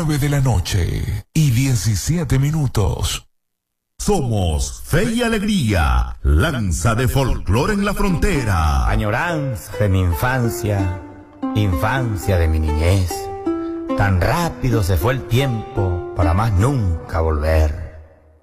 9:17. Somos Fe y Alegría, lanza de folclore en la frontera. Añoranza de mi infancia, infancia de mi niñez. Tan rápido se fue el tiempo para más nunca volver.